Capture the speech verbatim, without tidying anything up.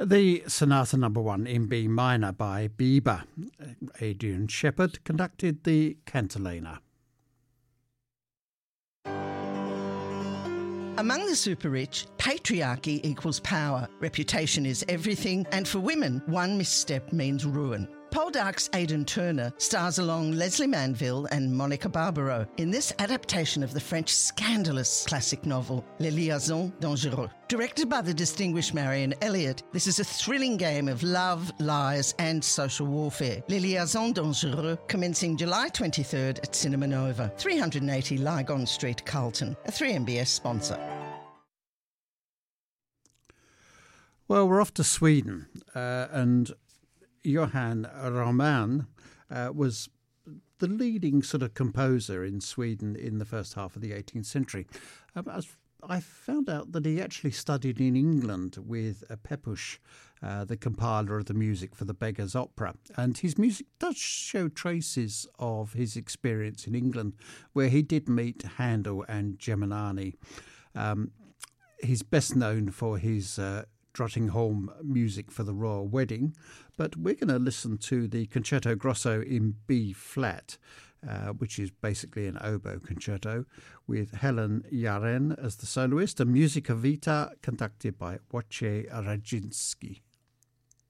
The Sonata Number One in B minor by Bieber. Adrian Shepherd conducted the cantilena. Among the super-rich, patriarchy equals power. Reputation is everything, and for women, one misstep means ruin. Poldark's Aidan Turner stars along Leslie Manville and Monica Barbaro in this adaptation of the French scandalous classic novel, Les Liaisons Dangereuses. Directed by the distinguished Marion Elliott, this is a thrilling game of love, lies and social warfare. Les Liaisons Dangereuses, commencing July twenty-third at Cinema Nova, three eighty Lygon Street, Carlton, a three M B S sponsor. Well, we're off to Sweden, uh, and Johan Roman uh, was the leading sort of composer in Sweden in the first half of the eighteenth century. Um, as I found out that he actually studied in England with uh, Pepusch, uh, the compiler of the music for the Beggar's Opera. And his music does show traces of his experience in England, where he did meet Handel and Geminiani. Um, he's best known for his uh, Drottningholm music for the royal wedding, but we're going to listen to the Concerto Grosso in B flat, uh, which is basically an oboe concerto, with Helen Jaren as the soloist, and Musica Vita conducted by Wojciech Radziński.